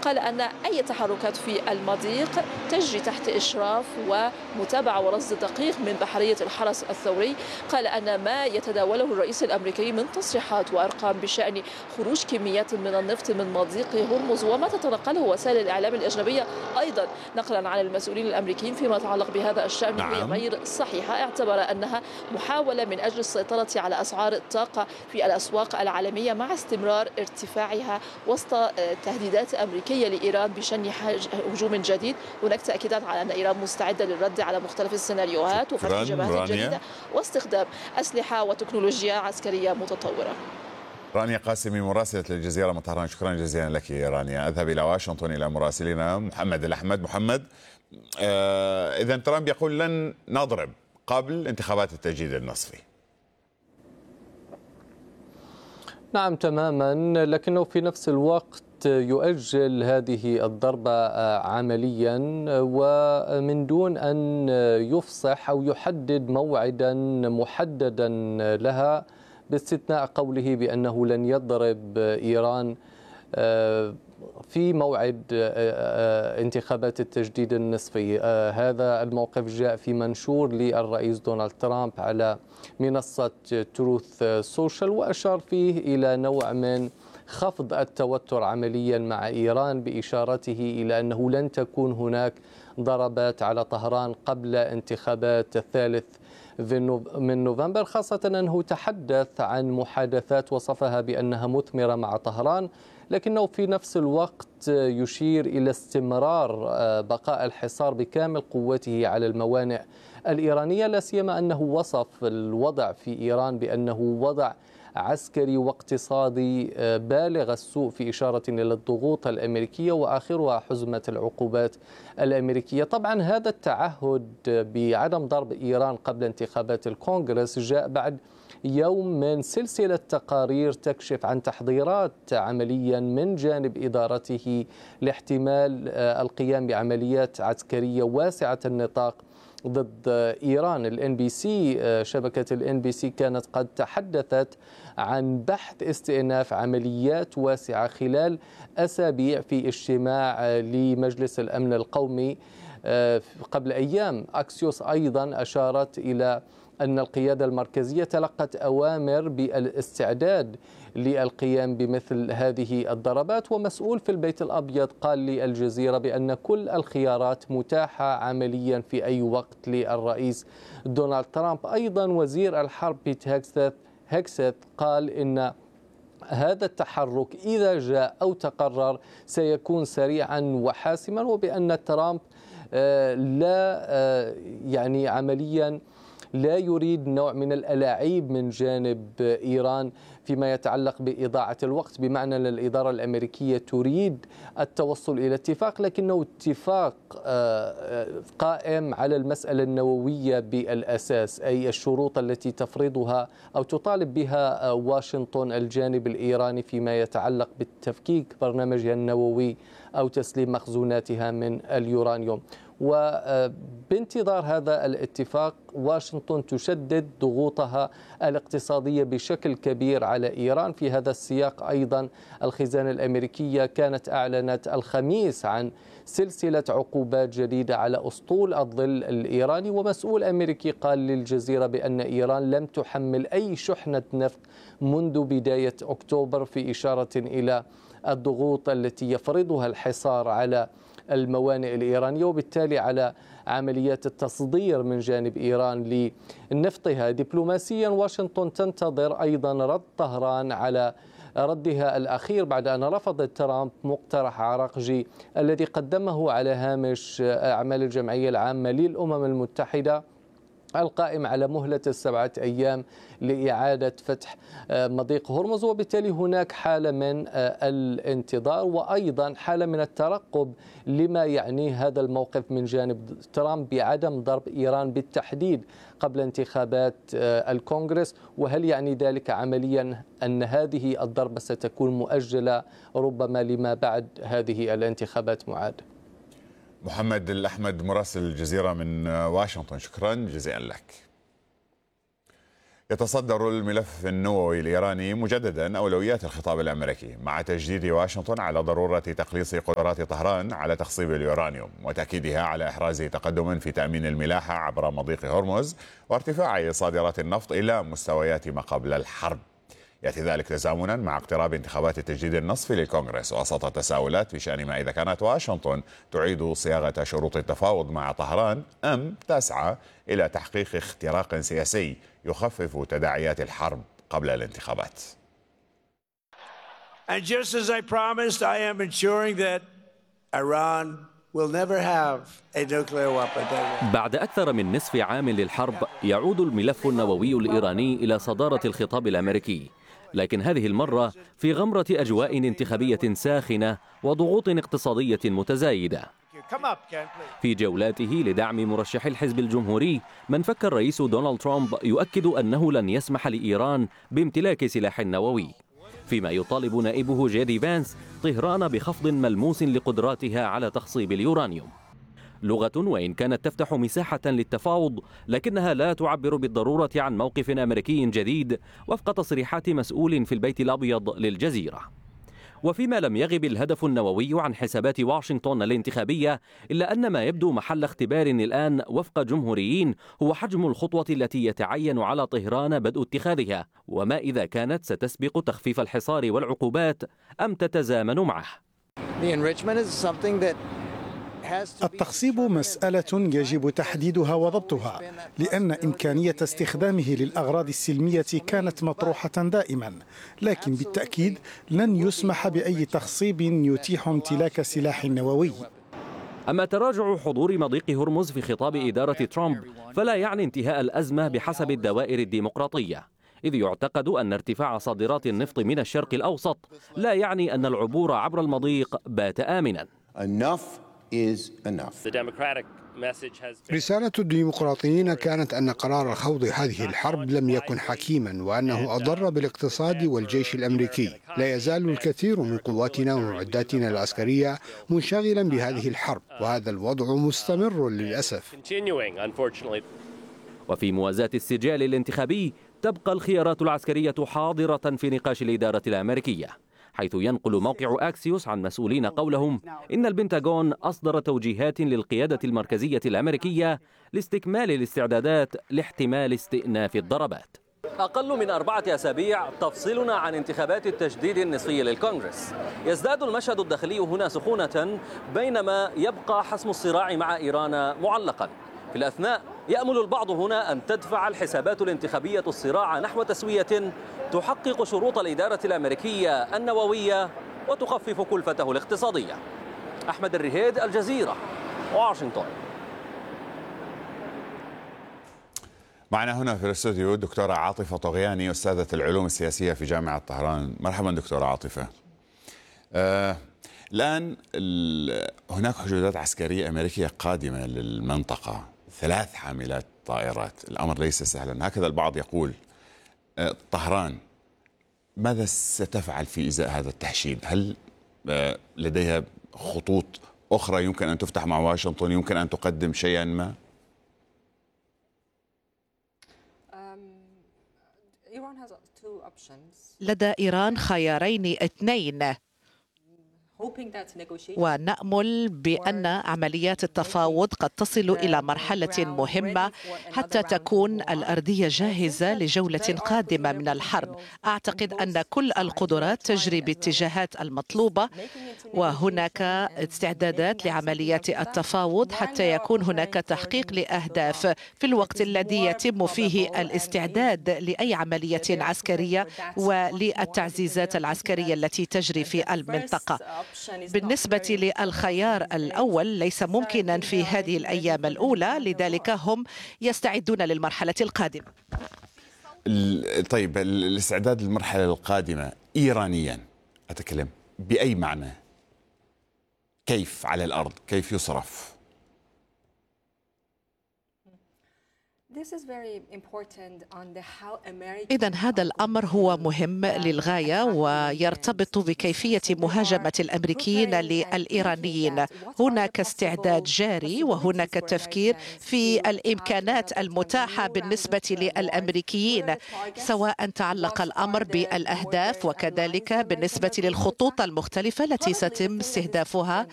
قال أن أي تحركات في المضيق تجري تحت إشراف ومتابعة ورصد دقيق من بحرية الحرس الثوري. قال أن ما يتداوله الرئيس الأمريكي من تصريحات وأرقام بشأن خروج كميات من النفط من مضيق هرمز وما تتنقله وسائل الإعلام الأجنبية أيضا نقلا عن المسؤولين الأمريكيين فيما يتعلق بهذا الشأن هي نعم. غير صحيحة. اعتبر أنها محاولة من أجل السيطرة على أسعار الطاقة في الأسواق العالمية مع استمرار ارتفاعها وسط تهديدات أمريكية لإيران بشن هجوم جديد. هناك تأكيدات على أن إيران مستعدة للرد على مختلف السيناريوهات وفتح جبهات جديدة واستخدام أسلحة وتكنولوجيا عسكرية متطورة. رانيا قاسمي مراسلة الجزيرة من طهران، شكرا جزيلا لك رانيا. أذهب إلى واشنطن إلى مراسلنا محمد الأحمد. محمد، إذا ترامب يقول لن نضرب قبل انتخابات التجديد النصفي. نعم تماما، لكنه في نفس الوقت يؤجل هذه الضربة عمليا ومن دون أن يفصح أو يحدد موعدا محددا لها، باستثناء قوله بأنه لن يضرب إيران في موعد انتخابات التجديد النصفي. هذا الموقف جاء في منشور للرئيس دونالد ترامب على منصة تروث سوشيال، وأشار فيه إلى نوع من خفض التوتر عمليا مع إيران، بإشارته إلى أنه لن تكون هناك ضربات على طهران قبل انتخابات 3 من نوفمبر، خاصة أنه تحدث عن محادثات وصفها بأنها مثمرة مع طهران، لكنه في نفس الوقت يشير إلى استمرار بقاء الحصار بكامل قوته على الموانئ الإيرانية، لا سيما أنه وصف الوضع في إيران بأنه وضع عسكري واقتصادي بالغ السوء، في إشارة إلى الضغوط الأمريكية وآخرها حزمة العقوبات الأمريكية. طبعا هذا التعهد بعدم ضرب إيران قبل انتخابات الكونغرس جاء بعد يوم من سلسلة تقارير تكشف عن تحضيرات عمليا من جانب إدارته لاحتمال القيام بعمليات عسكرية واسعة النطاق ضد إيران. الNBC، شبكة الNBC كانت قد تحدثت عن بحث استئناف عمليات واسعة خلال أسابيع في اجتماع لمجلس الأمن القومي قبل أيام. أكسيوس أيضا أشارت إلى أن القيادة المركزية تلقت أوامر بالاستعداد للقيام بمثل هذه الضربات، ومسؤول في البيت الأبيض قال للجزيرة بأن كل الخيارات متاحة عمليا في أي وقت للرئيس دونالد ترامب. أيضا وزير الحرب بيت هيكسيت قال إن هذا التحرك إذا جاء أو تقرر سيكون سريعا وحاسما، وبأن ترامب لا يعني عمليا لا يريد نوع من الألاعيب من جانب إيران فيما يتعلق بإضاعة الوقت، بمعنى أن الإدارة الأمريكية تريد التوصل إلى اتفاق، لكنه اتفاق قائم على المسألة النووية بالأساس، أي الشروط التي تفرضها أو تطالب بها واشنطن الجانب الإيراني فيما يتعلق بالتفكيك برنامجها النووي أو تسليم مخزوناتها من اليورانيوم. وبانتظار هذا الاتفاق واشنطن تشدد ضغوطها الاقتصادية بشكل كبير على إيران. في هذا السياق أيضا الخزانة الأمريكية كانت أعلنت الخميس عن سلسلة عقوبات جديدة على أسطول الظل الإيراني، ومسؤول أمريكي قال للجزيرة بأن إيران لم تحمل أي شحنة نفط منذ بداية أكتوبر، في إشارة إلى الضغوط التي يفرضها الحصار على الموانئ الإيرانية وبالتالي على عمليات التصدير من جانب إيران لنفطها. دبلوماسيا واشنطن تنتظر أيضا رد طهران على ردها الأخير بعد أن رفضت ترامب مقترح عراقجي الذي قدمه على هامش أعمال الجمعية العامة للأمم المتحدة القائم على مهلة 7 أيام لإعادة فتح مضيق هرمز، وبالتالي هناك حالة من الانتظار وأيضا حالة من الترقب لما يعنيه هذا الموقف من جانب ترامب بعدم ضرب إيران بالتحديد قبل انتخابات الكونغرس، وهل يعني ذلك عمليا أن هذه الضربة ستكون مؤجلة ربما لما بعد هذه الانتخابات معاد. محمد الأحمد مراسل الجزيرة من واشنطن، شكرا جزيلا لك. يتصدر الملف النووي الإيراني مجددا أولويات الخطاب الأمريكي مع تجديد واشنطن على ضرورة تقليص قدرات طهران على تخصيب اليورانيوم وتأكيدها على إحراز تقدم في تأمين الملاحة عبر مضيق هرمز وارتفاع صادرات النفط إلى مستويات ما قبل الحرب. يأتي ذلك تزامنا مع اقتراب انتخابات التجديد النصفي للكونغرس وسط تساؤلات في شأن ما إذا كانت واشنطن تعيد صياغة شروط التفاوض مع طهران أم تسعى إلى تحقيق اختراق سياسي يخفف تداعيات الحرب قبل الانتخابات. And just as I promised, I am ensuring that Iran will never have a nuclear weapon. بعد أكثر من نصف عام للحرب يعود الملف النووي الإيراني إلى صدارة الخطاب الأمريكي، لكن هذه المرة في غمرة أجواء انتخابية ساخنة وضغوط اقتصادية متزايدة. في جولاته لدعم مرشح الحزب الجمهوري من فك الرئيس دونالد ترامب يؤكد أنه لن يسمح لإيران بامتلاك سلاح نووي، فيما يطالب نائبه جيدي فانس طهران بخفض ملموس لقدراتها على تخصيب اليورانيوم. لغة وإن كانت تفتح مساحة للتفاوض لكنها لا تعبر بالضرورة عن موقف أمريكي جديد وفق تصريحات مسؤول في البيت الأبيض للجزيرة. وفيما لم يغب الهدف النووي عن حسابات واشنطن الانتخابية، إلا أن ما يبدو محل اختبار الآن وفق جمهوريين هو حجم الخطوة التي يتعين على طهران بدء اتخاذها، وما إذا كانت ستسبق تخفيف الحصار والعقوبات أم تتزامن معه. التخصيب مسألة يجب تحديدها وضبطها، لأن إمكانية استخدامه للأغراض السلمية كانت مطروحة دائما، لكن بالتأكيد لن يسمح بأي تخصيب يتيح امتلاك سلاح نووي. أما تراجع حضور مضيق هرمز في خطاب إدارة ترامب فلا يعني انتهاء الأزمة بحسب الدوائر الديمقراطية، إذ يعتقد أن ارتفاع صادرات النفط من الشرق الأوسط لا يعني أن العبور عبر المضيق بات آمنا. رسالة الديمقراطيين كانت أن قرار خوض هذه الحرب لم يكن حكيما وأنه أضر بالاقتصاد والجيش الأمريكي. لا يزال الكثير من قواتنا ومعداتنا العسكرية منشغلا بهذه الحرب، وهذا الوضع مستمر للأسف. وفي موازاة السجال الانتخابي تبقى الخيارات العسكرية حاضرة في نقاش الإدارة الأمريكية، حيث ينقل موقع أكسيوس عن مسؤولين قولهم إن البنتاغون أصدر توجيهات للقيادة المركزية الأمريكية لاستكمال الاستعدادات لاحتمال استئناف الضربات. أقل من 4 أسابيع تفصلنا عن انتخابات التجديد النصفي للكونغرس. يزداد المشهد الداخلي هنا سخونة بينما يبقى حسم الصراع مع إيران معلقا. في الأثناء يأمل البعض هنا أن تدفع الحسابات الانتخابية الصراع نحو تسوية تحقق شروط الإدارة الأمريكية النووية وتخفف كلفته الاقتصادية. أحمد الرهيد، الجزيرة، واشنطن. معنا هنا في الاستوديو الدكتورة عاطفة طغياني أستاذة العلوم السياسية في جامعة طهران. مرحبا دكتورة عاطفة. الآن هناك حشودات عسكرية أمريكية قادمة للمنطقة، 3 حاملات طائرات. الأمر ليس سهلا، هكذا البعض يقول. طهران ماذا ستفعل في إزاء هذا التحشيد؟ هل لديها خطوط أخرى يمكن أن تفتح مع واشنطن، يمكن أن تقدم شيئا ما؟ لدى إيران خيارين 2، ونأمل بأن عمليات التفاوض قد تصل إلى مرحلة مهمة حتى تكون الأرضية جاهزة لجولة قادمة من الحرب. أعتقد أن كل القدرات تجري باتجاهات المطلوبة، وهناك استعدادات لعمليات التفاوض حتى يكون هناك تحقيق لأهداف في الوقت الذي يتم فيه الاستعداد لأي عملية عسكرية وللتعزيزات العسكرية التي تجري في المنطقة. بالنسبة للخيار الأول ليس ممكنا في هذه الأيام الأولى، لذلك هم يستعدون للمرحلة القادمة. طيب الاستعداد للمرحلة القادمة إيرانيا أتكلم بأي معنى؟ كيف على الأرض؟ كيف يصرف؟ إذن هذا الأمر هو مهم للغاية ويرتبط بكيفية مهاجمة الأمريكيين للإيرانيين. هناك استعداد جاري وهناك تفكير في الإمكانات المتاحة بالنسبة للأمريكيين، سواء تعلق الأمر بالأهداف وكذلك بالنسبة للخطوط المختلفة التي سيتم استهدافها